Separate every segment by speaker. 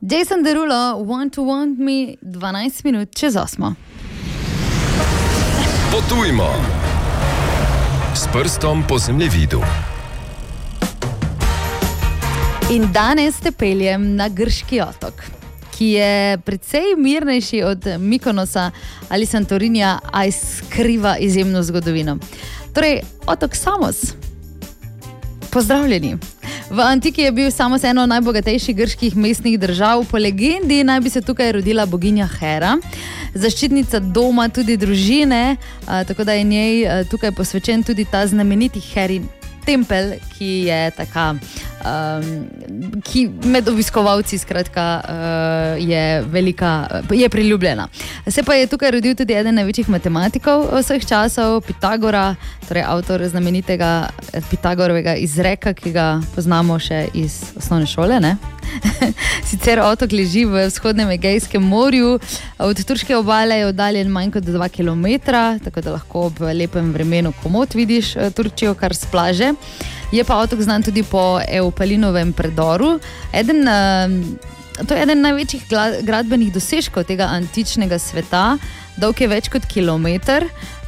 Speaker 1: Jason Derulo, Want to Want Me, 12 minut čez 8.
Speaker 2: Potujmo s prstom po zemljevidu.
Speaker 1: In danes te peljem na grški otok, ki je precej mirnejši od Mikonosa ali Santorinija, a skriva izjemno zgodovino. Torej, otok Samos. Pozdravljeni. V antiki je bil Samos eno najbogatejših grških mestnih držav. Po legendi naj bi se tukaj rodila boginja Hera, zaščitnica doma, tudi družine, tako da je njej tukaj posvečen tudi ta znameniti Herin tempelj, ki je taka, ki med obiskovalci skratka je velika, je priljubljena. Se pa je tukaj rodil tudi eden največjih matematikov vseh časov, Pitagora, torej avtor znamenitega Pitagorovega izreka, ki ga poznamo še iz osnovne šole, ne? Sicer otok leži v vzhodnem Egejskem morju, od turške obale je oddaljen manj kot 2 kilometra, tako da lahko ob lepem vremenu komot vidiš Turčijo kar s plaže. Je pa otok znan tudi po Eupalinovem predoru. To je eden največjih gradbenih dosežkov tega antičnega sveta, dolg je več kot kilometer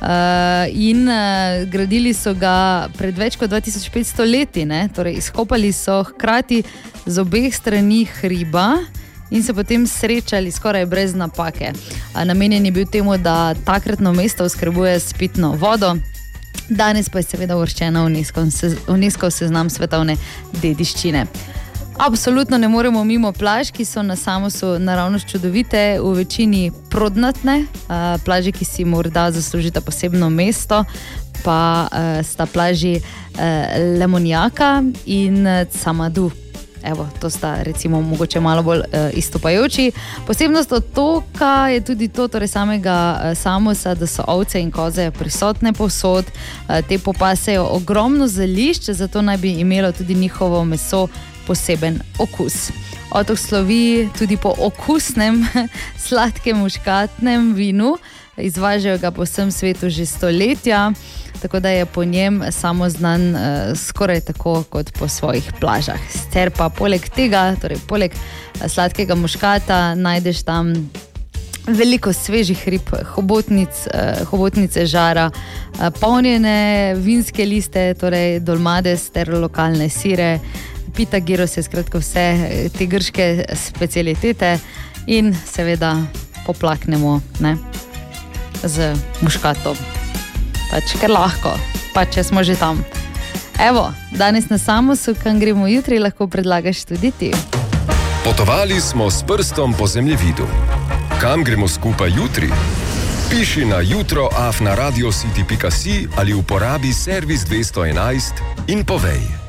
Speaker 1: in gradili so ga pred več kot 2500 leti, ne? Torej izkopali so hkrati z obeh strani hriba in se potem srečali skoraj brez napake. Namenjen je bil temu, da takratno mesto oskrbuje s pitno vodo. Danes pa je seveda uvrščena UNESCO seznam svetovne dediščine. Absolutno ne moremo mimo plaž, ki so na Samosu naravnost čudovite, v večini prodnatne. Plaže, ki si morda zaslužita posebno mesto, pa sta plaži Lemonjaka in Samadu. Evo, to sta recimo mogoče malo bolj izstopajoči. Posebnost otoka je tudi to, torej samega Samosa, da so ovce in koze prisotne povsod. Te popasejo ogromno zelišč, zato naj bi imelo tudi njihovo meso poseben okus. Otok slovi tudi po okusnem, sladkem muškatnem vinu. Izvažajo ga po vsem svetu že stoletja, tako da je po njem samo znan skoraj tako kot po svojih plažah. Sicer pa poleg tega, torej poleg sladkega muškata, najdeš tam veliko svežih rib, hobotnice žara, polnjene vinske liste, torej dolmades ter lokalne sire, pita gyros je skratka vse te grške specialitete in seveda poplaknemo, ne, z muškatom. Pač ker lahko, pa če smo že tam. Evo, danes na Samosu, kam gremo jutri, lahko predlagaš tudi ti.
Speaker 2: Potovali smo s prstom po zemljevidu. Kam gremo skupaj jutri? Piši na jutro@radiocity.si ali uporabi servis 211 in povej.